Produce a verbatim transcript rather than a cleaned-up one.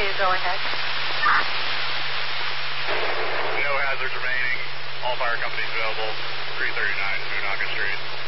two, go ahead. No hazards remaining. All fire companies available. three thirty-nine Moonaka Street.